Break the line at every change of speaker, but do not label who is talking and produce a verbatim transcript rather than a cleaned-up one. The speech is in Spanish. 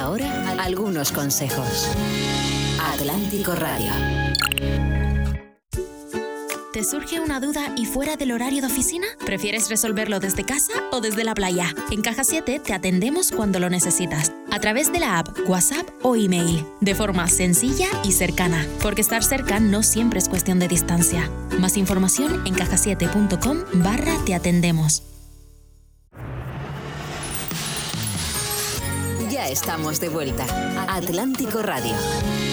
ahora, algunos consejos. Atlántico Radio.
¿Te surge una duda y fuera del horario de oficina? ¿Prefieres resolverlo desde casa o desde la playa? En Caja siete te atendemos cuando lo necesitas, a través de la app, WhatsApp o email, de forma sencilla y cercana, porque estar cerca no siempre es cuestión de distancia. Más información en caja siete punto com barra te atendemos.
Ya estamos de vuelta. Atlántico Radio.